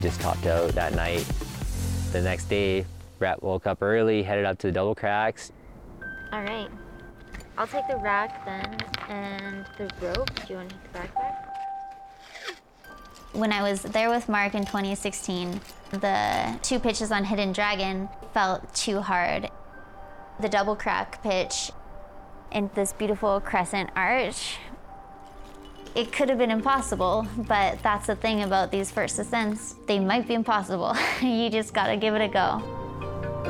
Just topped out that night. The next day, Rhett woke up early, headed up to the double cracks. All right. I'll take the rack then, and the rope. Do you want to take the rack back? When I was there with Mark in 2016, the 2 pitches on Hidden Dragon felt too hard. The double crack pitch in this beautiful crescent arch, it could have been impossible, but that's the thing about these first ascents. They might be impossible. You just gotta give it a go.